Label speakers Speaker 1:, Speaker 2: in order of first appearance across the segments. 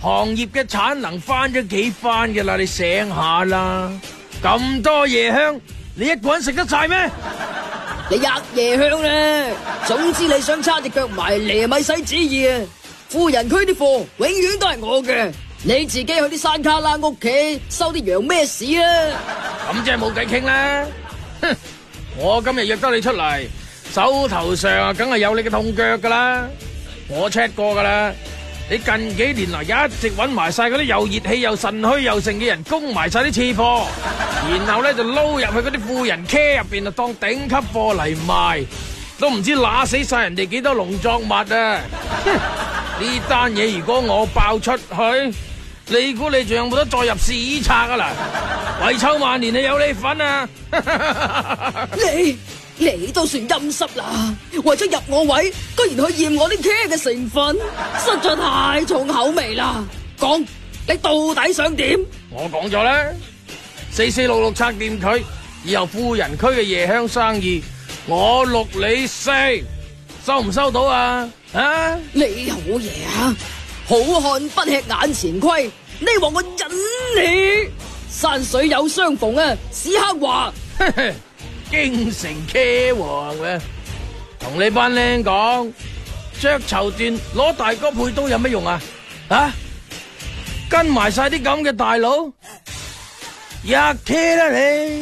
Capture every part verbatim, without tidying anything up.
Speaker 1: 行業嘅產能翻咗幾番嘅啦，你醒下啦！咁多夜香，你一個人食得晒咩？
Speaker 2: 你吔夜香咧，總之你想叉隻腳埋嚟咪使旨意啊！富人區啲貨永遠都係我嘅，你自己去啲山卡拉屋企收啲羊咩屎啊！
Speaker 1: 咁即係冇計傾啦！哼，我今日約得你出嚟，手頭上啊梗係有你嘅痛腳噶啦，我 check 過噶啦。你近幾年嚟一直揾埋晒嗰啲又熱氣又腎虛又盛嘅人，供埋晒啲次貨，然後咧就撈入去嗰啲富人車入邊啊，當頂級貨嚟賣，都唔知揦死晒人哋幾多農作物啊！呢單嘢如果我爆出去，你估你仲有冇得再入史冊啊嗱？遺臭萬年你有你份啊！
Speaker 2: 你你都算陰濕啦，為咗入我位，居然去驗我啲茄嘅成分，實在太重口味啦！講你到底想點？
Speaker 1: 我講咗啦，四四六六拆掂佢，以後富人區嘅夜香生意，我六你四，收唔收到啊？啊！
Speaker 2: 你好嘢啊！好漢不吃眼前虧，呢鑊我忍你。山水有相逢啊！史克華。
Speaker 1: 京城茄王啊，同你班僆講，着綢緞攞大哥配刀有乜用啊？啊，跟埋晒啲咁嘅大佬，入茄啦你！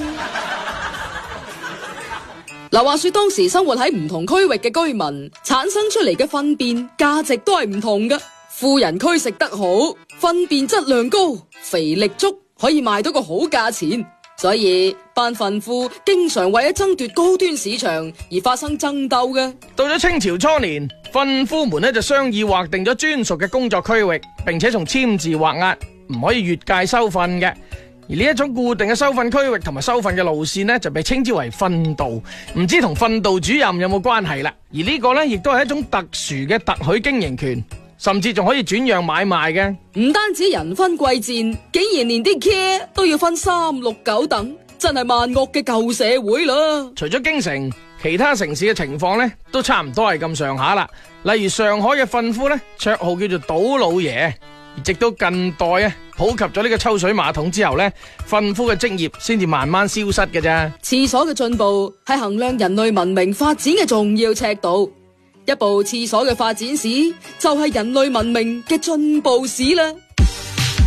Speaker 2: 嗱，話說當時生活喺唔同區域嘅居民產生出嚟嘅糞便價值都係唔同㗎。富人區食得好，糞便質量高，肥力足，可以賣到個好價錢。所以班糞夫經常為咗爭奪高端市場而發生爭鬥嘅。
Speaker 1: 到咗清朝初年，糞夫們呢就商議劃定咗專屬嘅工作區域，並且從簽字劃押，唔可以越界收糞嘅。而呢一種固定嘅收糞區域同埋收糞嘅路線呢，就被稱之為糞道。唔知同糞道主任有冇關係啦？而呢個呢，亦都係一種特殊嘅特許經營權。甚至仲可以轉讓買賣嘅，
Speaker 2: 唔單止人分貴賤，竟然連啲茄都要分三六九等，真係萬惡嘅舊社會啦！
Speaker 1: 除咗京城，其他城市嘅情況咧都差唔多係咁上下啦。例如上海嘅糞夫咧，綽號叫做賭老爺。而直到近代啊，普及咗呢個抽水馬桶之後咧，糞夫嘅職業先至慢慢消失嘅咋。
Speaker 2: 廁所嘅進步係衡量人類文明發展嘅重要尺度。一部廁所嘅發展史就係人類文明嘅進步史啦。